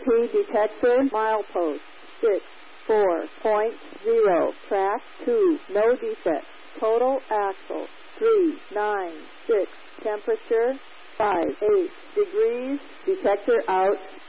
ESP detector, milepost 64.0, track 2, no defects, total axle 396, temperature 58 degrees, detector out.